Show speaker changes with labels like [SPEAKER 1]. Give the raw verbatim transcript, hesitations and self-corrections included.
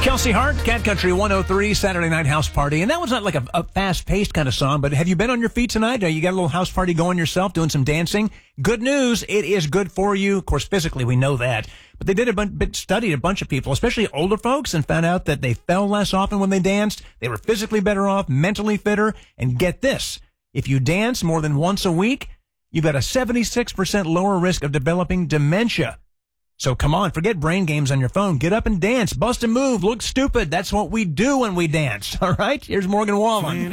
[SPEAKER 1] Kelsey Hart, Cat Country one oh three, Saturday Night House Party. And that was not like a, a fast-paced kind of song, but have you been on your feet tonight? You got a little house party going yourself, doing some dancing? Good news, it is good for you. Of course, physically, we know that. But they did a bunch, studied a bunch of people, especially older folks, and found out that they fell less often when they danced. They were physically better off, mentally fitter. And get this, if you dance more than once a week, you've got a seventy-six percent lower risk of developing dementia. So come on, forget brain games on your phone. Get up and dance. Bust a move. Look stupid. That's what we do when we dance. All right? Here's Morgan Wallen.